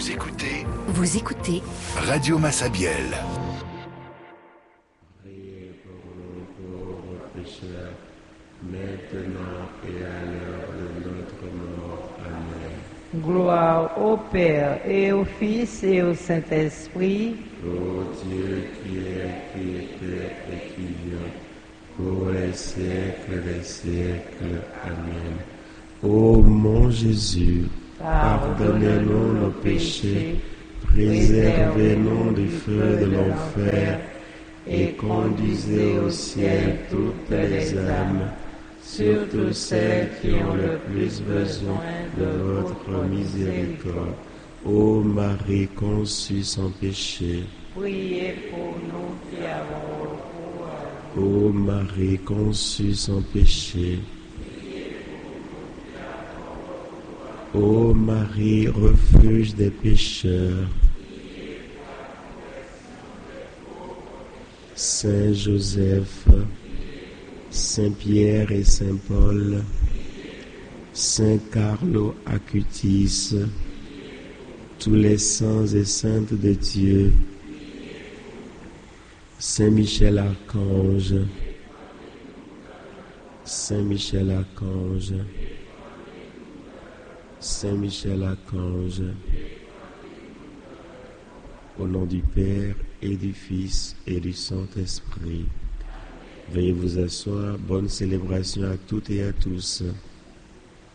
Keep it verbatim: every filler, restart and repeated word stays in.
Vous écoutez Vous écoutez Radio Massabielle. Priez pour nous pauvres pécheurs, maintenant et à l'heure de notre mort. Amen. Gloire au Père et au Fils et au Saint-Esprit. Ô Dieu qui est, qui était et qui vient, pour les siècles des siècles. Amen. Ô mon Jésus, pardonnez-nous nos péchés, préservez-nous du feu de l'enfer et conduisez au ciel toutes les âmes, surtout celles qui ont le plus besoin de votre miséricorde. Ô Marie conçue sans péché, Priez pour nous qui avons recours à vous. ô Marie conçue sans péché, ô Marie refuge des pécheurs, Saint Joseph, Saint Pierre et Saint Paul, Saint Carlo Acutis, tous les saints et saintes de Dieu, Saint Michel Archange, Saint Michel Archange, Saint Michel Archange, au nom du Père et du Fils et du Saint-Esprit. Veuillez vous asseoir. Bonne célébration à toutes et à tous.